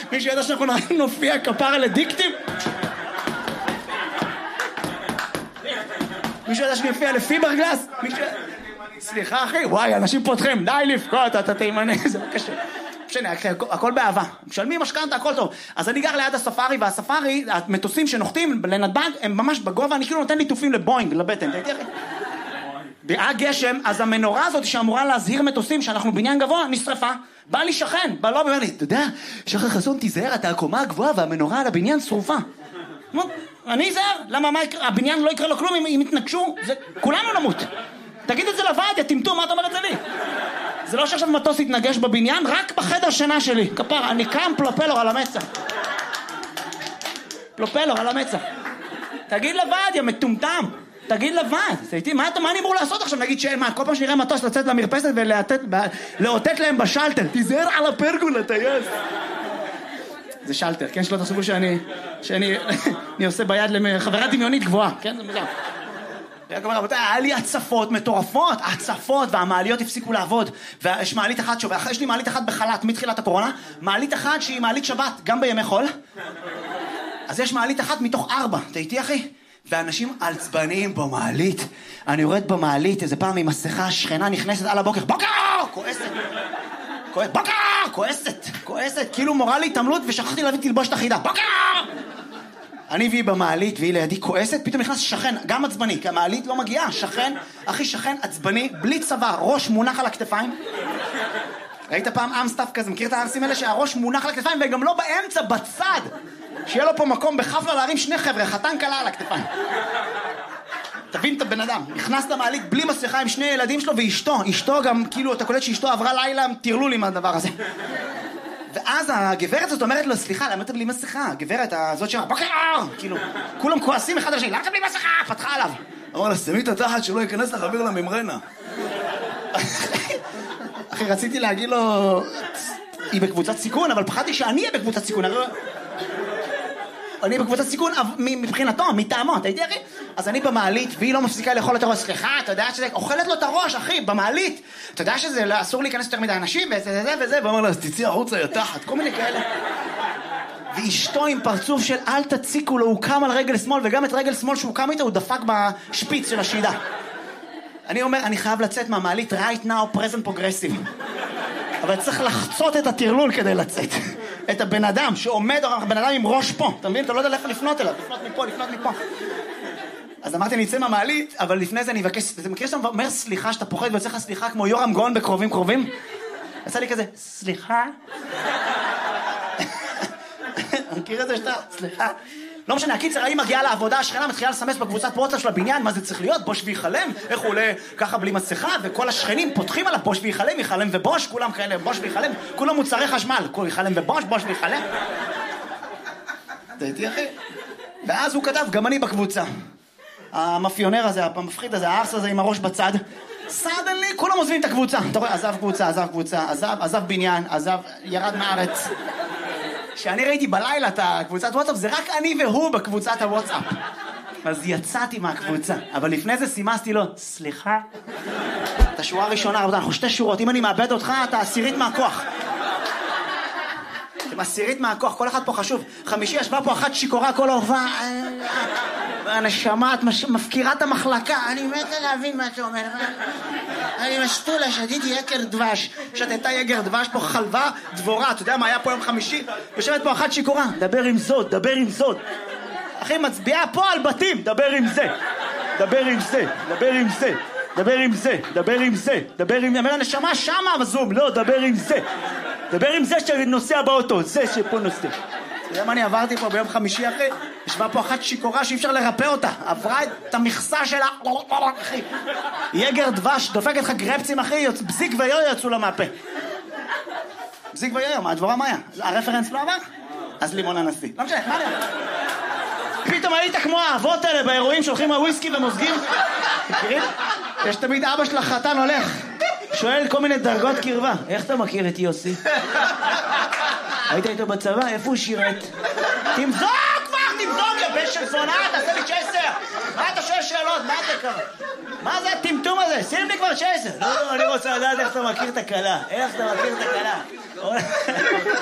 מישהו ידע שאנחנו נופיע כפרה לדיקטים? מישהו ידע שנופיע לפיברגלס? סליחה אחי, וואי, אנשים פותחים, די לבכות, אתה תימנה, זה לא קשה. משנה, הכל באהבה. משלמים משכנתה, הכל טוב. אז אני גר ליד הספארי, והספארי, המטוסים שנוחתים לנתב"ג, הם ממש בגובה, אני כאילו נותן ליטופים לבוינג, לבטן. היה גשם, אז המנורה הזאת שאמורה להזהיר מטוסים שאנחנו בניין גבוה, נשרפה. בא לי שכן, בא לו ואומר לי, אתה יודע, שחר חסון תיזהר, אתה הקומה הגבוהה והמנורה על הבניין שרופה. אני אזהר, למה הבניין לא יקרה לו כלום אם יתנגשו? כולנו נמות. תגיד את זה לוועד, תמתו, מה אתה אומר את זה לי? זה לא שעכשיו מטוס יתנגש בבניין, רק בחדר שינה שלי. כפר, אני קם פלופלור על המצח. פלופלור על המצח. תגיד לוועד, יא מטומטם. תגיד לוועד. מה אני אמור לעשות עכשיו? נגיד מה, כל פעם שנראה מטוס לצאת למרפסת ולאותת להם בשלטר. תיזהר על הפרגולה, טייס. זה שלטר, כן? שלא תחשבו שאני עושה ביד לחברה דמיונית גבוהה. כן? זה מוזר. היה לי הצפות מטורפות, הצפות, והמעליות הפסיקו לעבוד, ויש מעלית אחת יש לי מעלית אחת בחל"ת מתחילת הקורונה, מעלית אחת שהיא מעלית שבת, גם בימי חול, אז יש מעלית אחת מתוך 4, אתה איתי אחי? ואנשים עצבניים במעלית, אני יורד במעלית איזה פעם עם מסכה, שכנה נכנסת על הבוקר, בוקר! כועסת, בוקר! כועסת, כאילו מורה לי התעמלות ושכחתי להביא תלבושת אחידה, בוקר! אני והיא במעלית, והיא לידי כועסת, פתאום נכנס שכן, גם עצבני, כי המעלית לא מגיעה, שכן, אחי שכן עצבני, בלי צבא, ראש מונח על הכתפיים. ראית פעם אמסטאפ כזה, מכיר את הארסים האלה שהראש מונח על הכתפיים, וגם לא באמצע, בצד, שיהיה לו פה מקום בחפלה להרים 2 חבר'ה, חתן קלה על הכתפיים. תבין את הבן אדם, נכנס למעלית בלי מסכה עם 2 ילדים שלו ואשתו גם, כאילו, אתה קולט שאשתו עברה לילה, תירלו לי מהדבר הזה. ואז הגברת הזאת אומרת לו, סליחה, למה אתה בלי מסכה? הגברת הזאת שאומרת, בוקר! כאילו, כולם כועסים אחד על השני, למה אתה בלי מסכה? פתחה עליו. אמר לה, שמי את התחת שלא ייכנס לך אוויר לממרנה. אחי, רציתי להגיד לו, היא בקבוצת סיכון, אבל פחדתי שאני אהיה בקבוצת סיכון. אני בקבוצת סיכון מבחינתו, מטעמו, אתה יודע אחי? אז אני במעלית, והיא לא מפסיקה לאכול את הראש, סליחה, אתה יודע שזה, אוכלת לו את הראש, אחי, במעלית. אתה יודע שזה אסור להיכנס יותר מדי אנשים, וזה, ואומר לה, אז תצאי החוצה, יתחת, כל מיני כאלה. ואשתו עם פרצוף של אל תציקו לו, הוא קם על רגל שמאל, וגם את רגל שמאל שהוא קם איתה, הוא דפק בשפיץ של השידה. אני אומר, אני חייב לצאת מהמעלית, right now, present progressive. אבל צריך לחצות את הטרלול כדי לצאת. את הבן אדם שעומד, הבן אדם עם ראש פה, אתה מבין? אתה לא יודע איך לפנות אליו, לפנות מפה. אז אמרתי, אני אצא מהמעלית, אבל לפני זה אני אבקש, אתה מכיר שאתה אומר סליחה, שאתה פוחד ויוצא לך סליחה כמו יורם גאון בקרובים? יצא לי כזה, סליחה? מכיר את זה שאתה, סליחה? לא משנה, הקיצר, היא מגיעה לעבודה, השכנה מתחילה לסמס בקבוצת וואטסאפ של הבניין, מה זה צריך להיות? בוש ויחלם? איך הוא עולה ככה בלי מסכה? וכל השכנים פותחים עליו, בוש ויחלם, יחלם ובוש, כולם כאלה, בוש ויחלם, כולם מוצרי חשמל, כל יחלם ובוש, בוש ויחלם. אתה איתי אחי? ואז הוא כתב, גם אני בקבוצה. המאפיונר הזה, המפחיד הזה, הארס הזה עם הראש בצד. סדנלי, כולם עוזבים את הקבוצה. אתה רואה, עזב בניין, ירד מהארץ. כשאני ראיתי בלילה את הקבוצת וואטסאפ, זה רק אני והוא בקבוצת הוואטסאפ. אז יצאתי מהקבוצה, אבל לפני זה סימסתי לו, סליחה? את השורה הראשונה, אנחנו 2 שורות, אם אני מאבד אותך, אתה 10 מהכוח. אתם 10 מהכוח, כל אחד פה חשוב. 5 ישבה פה אחת שיקורה כל אורבה, הנשמה, את מפקירה את המחלקה, אני מתה להבין מה אתה אומר. אני משתולה, שתיתי יקר דבש, שתתה יקר דבש פה חלבה, דבורה, אתה יודע מה היה פה יום חמישי? יושבת פה אחת שיקורה, דבר עם זאת. אחי, מצביעה פה על בתים, דבר עם זה. אומר הנשמה שמה בזום, לא, דבר עם זה שנוסע באוטו, זה שפה נוסע. אתה יודע מה אני עברתי פה ביום חמישי אחי? ישבה פה אחת שיקורה שאי אפשר לרפא אותה, עברה את המכסה שלה, אחי. יגר דבש, דופקת לך גרפצים אחי, בזיק ויו יצאו לה מהפה. בזיק ויו, מה הדבורה מה היה? הרפרנס לא עבר? אז לימון הנשיא. לא משנה, מה היה? פתאום היית כמו האבות האלה באירועים שהולכים מהוויסקי ומוזגים. מכירים? יש תמיד אבא של החתן הולך, שואל כל מיני דרגות קרבה. איך אתה מכיר את יוסי? היית איתו בצבא? איפה הוא שירת? תמזוג כבר, יא בן של זונה, תעשה לי צ'סר. מה אתה שואל שאלות? מה אתה קרה? מה זה הטמטום הזה? שים לי כבר צ'סר. לא, אני רוצה לדעת איך אתה מכיר את הקלה.